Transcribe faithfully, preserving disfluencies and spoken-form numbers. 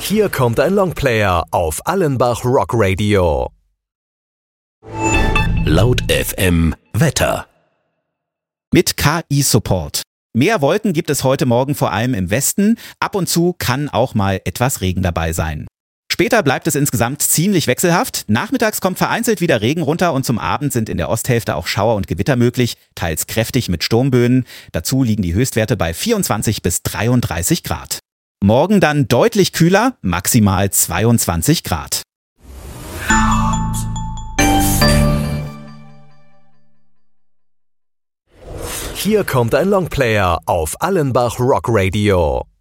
Hier kommt ein Longplayer auf Allenbach Rock Radio. Laut F M Wetter. Mit K I-Support. Mehr Wolken gibt es heute Morgen vor allem im Westen. Ab und zu kann auch mal etwas Regen dabei sein. Später bleibt es insgesamt ziemlich wechselhaft. Nachmittags kommt vereinzelt wieder Regen runter und zum Abend sind in der Osthälfte auch Schauer und Gewitter möglich, teils kräftig mit Sturmböen. Dazu liegen die Höchstwerte bei vierundzwanzig bis dreiunddreißig Grad. Morgen dann deutlich kühler, maximal zweiundzwanzig Grad. Hier kommt ein Longplayer auf Allenbach Rock Radio.